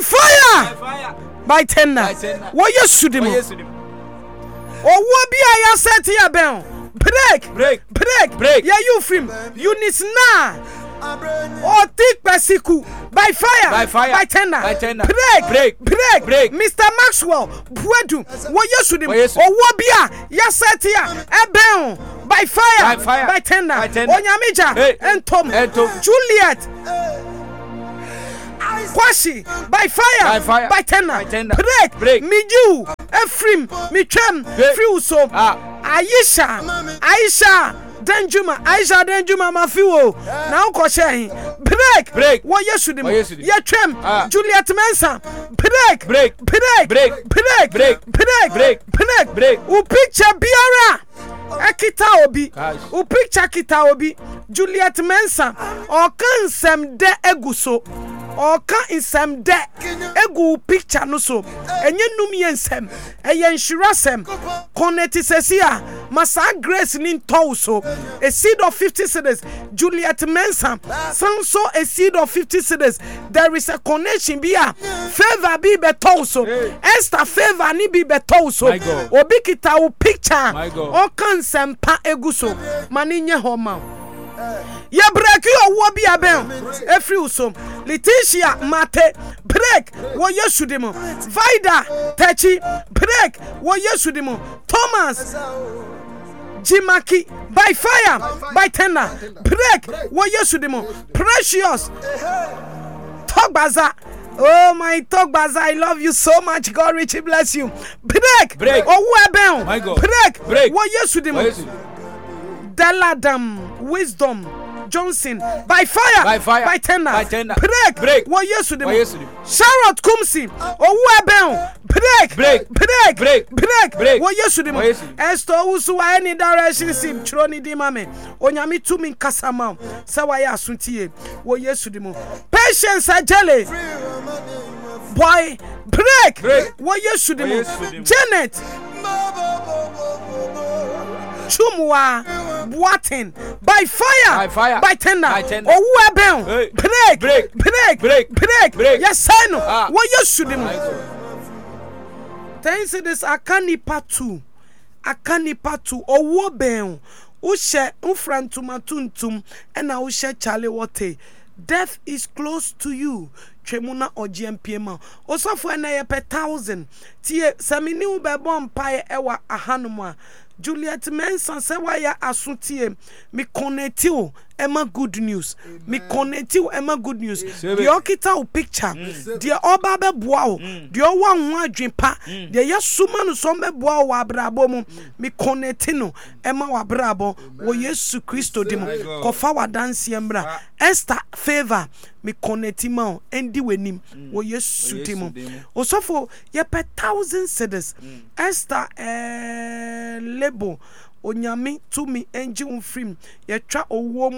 fire by tender wo yesu di mo owo bi aya set ya ben break yeah you film units na o tik pesiku by fire by tender break Mr. Maxwell Buedu wo yesu di mo owo bi aya set ya eben by fire by tender onyamija entom Juliet Kwashi by fire by tender break Miju Ephraim Michem Friuso Aisha Denjuma Mafiwo na uko shehin break wo yesu di mo yetwem Juliet Mensa break u picture biara kita obi Juliet Mensa o kan sem de eguso Oka insem de egu picture no so enye num yensem eye nhirasem connect sesia masa grace nin so a seed of 50 cedis Juliet Mensa sanso a seed of 50 cedis there is a connection bia favor be beto so Esther favor ni be beto so obi kita u picture oka insem pa egu so mani nye homa ye break your wo bia ben efri usom Letitia Mate break wo yesu di mo Vida Techi break wo yesu di mo Thomas Jimaki by fire by tender break wo yesu di mo Precious Togbaza oh my Togbaza I love you so much God richly bless you break owo eben break wo yesu di mo Deladam Wisdom Johnson by fire by tender break wo yesu di mo Charlotte Kumsi owo eben break wo yesu di mo Esther usu wa any direction sim chro ni di mame onyame tumi nkasama se wa ya asuntie wo yesu di mo Patience Ajele boy break wo yesu di mo Janet Chumwa Boatin by fire by tender owu eben break yes I know what you should do thanks to this akanipa 2 owu ben wo she ufrantuma tuntum ena wo she chale wote death is close to you Tremuna or GMPM. Osofo na ye per 1000. Tie samini u be bom pae ewa ahanuma. Juliet Mensa se wa ya asuntie mi connect you ema good news. Mi connect you ema good news. The okita u picture. The oba be boa o. The owa nwa adwempa. The ya suma no so be boa wa brabo mu. Mi connect no ema wa brabo wo Yesu Kristo dimo. Kofa wa dance embra. Esther favor mi connect ma endi wenim wo Yesu dimo. Osofo ye per 1000 cedis. Esther lebo onyame to me engine film ye twa owo